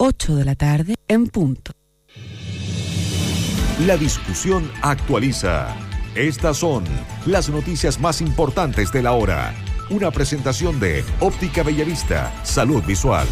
8 de la tarde en punto. La discusión actualiza. Estas son las noticias más importantes de la hora. Una presentación de Óptica Bellavista, Salud Visual.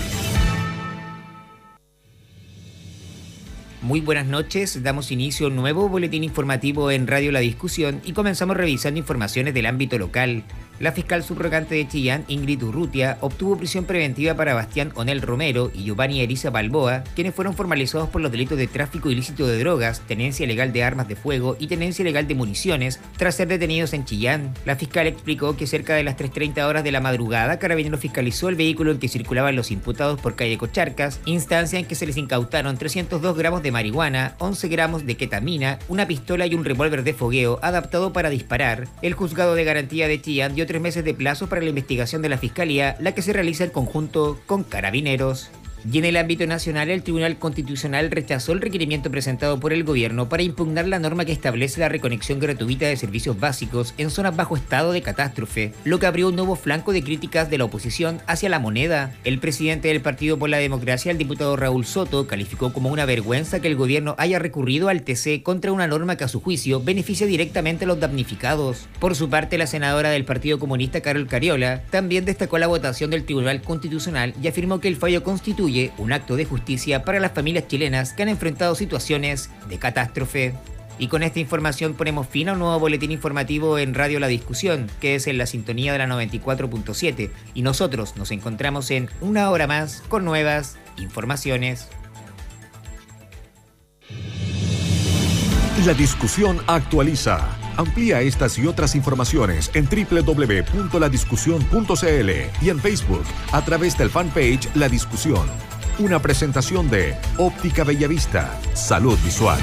Muy buenas noches, damos inicio a un nuevo boletín informativo en Radio La Discusión y comenzamos revisando informaciones del ámbito local. La fiscal subrogante de Chillán, Ingrid Urrutia, obtuvo prisión preventiva para Bastián Onel Romero y Giovanni Eriza Balboa, quienes fueron formalizados por los delitos de tráfico ilícito de drogas, tenencia ilegal de armas de fuego y tenencia ilegal de municiones, tras ser detenidos en Chillán. La fiscal explicó que cerca de las 3:30 horas de la madrugada, Carabineros fiscalizó el vehículo en que circulaban los imputados por calle Cocharcas, instancia en que se les incautaron 302 gramos de marihuana, 11 gramos de ketamina, una pistola y un revólver de fogueo adaptado para disparar. El juzgado de garantía de Chillán dio 3 meses de plazo para la investigación de la Fiscalía, la que se realiza en conjunto con Carabineros. Y en el ámbito nacional, el Tribunal Constitucional rechazó el requerimiento presentado por el gobierno para impugnar la norma que establece la reconexión gratuita de servicios básicos en zonas bajo estado de catástrofe, lo que abrió un nuevo flanco de críticas de la oposición hacia la moneda. El presidente del Partido por la Democracia, el diputado Raúl Soto, calificó como una vergüenza que el gobierno haya recurrido al TC contra una norma que a su juicio beneficia directamente a los damnificados. Por su parte, la senadora del Partido Comunista, Carol Cariola, también destacó la votación del Tribunal Constitucional y afirmó que el fallo constituye un acto de justicia para las familias chilenas que han enfrentado situaciones de catástrofe. Y con esta información ponemos fin a un nuevo boletín informativo en Radio La Discusión, que es en la sintonía de la 94.7, y nosotros nos encontramos en una hora más con nuevas informaciones. La Discusión actualiza. Amplía estas y otras informaciones en www.ladiscusión.cl y en Facebook a través del fanpage La Discusión. Una presentación de Óptica Bellavista, Salud Visual.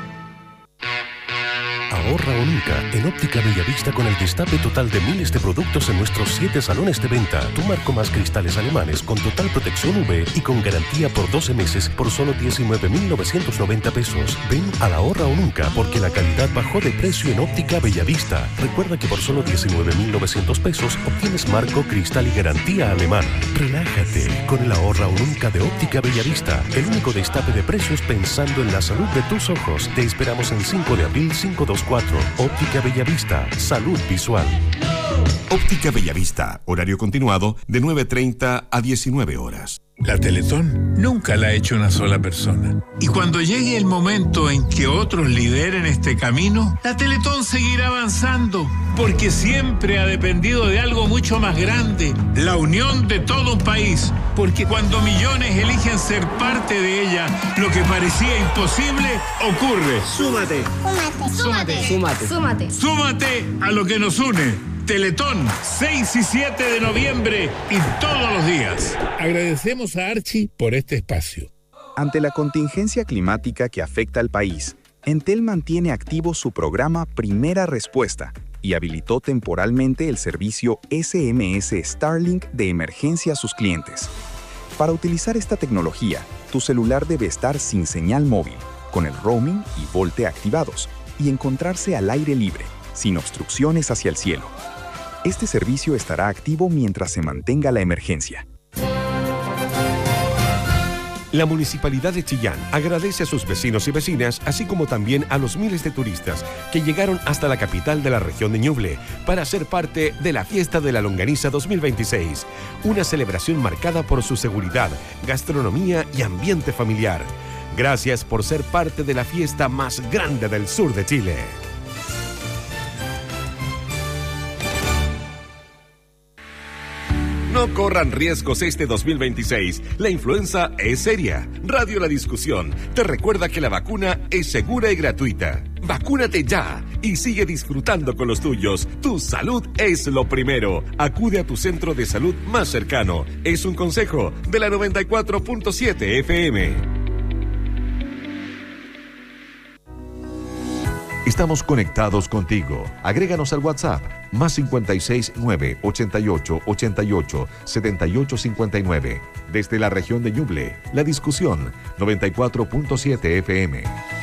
Ahorra o nunca en Óptica Bellavista con el destape total de miles de productos en nuestros 7 salones de venta. Tu marco más cristales alemanes con total protección UV y con garantía por 12 meses por solo 19.990 pesos. Ven al Ahorra o nunca porque la calidad bajó de precio en Óptica Bellavista. Recuerda que por solo 19.900 pesos obtienes marco, cristal y garantía alemana. Relájate con el Ahorra o nunca de Óptica Bellavista. El único destape de precios pensando en la salud de tus ojos. Te esperamos en 5 de abril 524. Óptica Bellavista, Salud Visual. Óptica Bellavista, horario continuado de 9:30 a 19 horas. La Teletón nunca la ha hecho una sola persona. Y cuando llegue el momento en que otros lideren este camino, la Teletón seguirá avanzando, porque siempre ha dependido de algo mucho más grande, la unión de todo un país. Porque cuando millones eligen ser parte de ella, lo que parecía imposible ocurre. Súmate. Súmate. Súmate. Súmate. Súmate a lo que nos une. Teletón, 6 y 7 de noviembre y todos los días. Agradecemos a Archie por este espacio. Ante la contingencia climática que afecta al país, Entel mantiene activo su programa Primera Respuesta y habilitó temporalmente el servicio SMS Starlink de emergencia a sus clientes. Para utilizar esta tecnología, tu celular debe estar sin señal móvil, con el roaming y VoLTE activados, y encontrarse al aire libre, sin obstrucciones hacia el cielo. Este servicio estará activo mientras se mantenga la emergencia. La Municipalidad de Chillán agradece a sus vecinos y vecinas, así como también a los miles de turistas que llegaron hasta la capital de la región de Ñuble para ser parte de la Fiesta de la Longaniza 2026, una celebración marcada por su seguridad, gastronomía y ambiente familiar. Gracias por ser parte de la fiesta más grande del sur de Chile. No corran riesgos este 2026. La influenza es seria. Radio La Discusión te recuerda que la vacuna es segura y gratuita. ¡Vacúnate ya! Y sigue disfrutando con los tuyos. Tu salud es lo primero. Acude a tu centro de salud más cercano. Es un consejo de la 94.7 FM. Estamos conectados contigo. Agréganos al WhatsApp más 56 9 88 88 78 59. Desde la región de Ñuble, La Discusión 94.7 FM.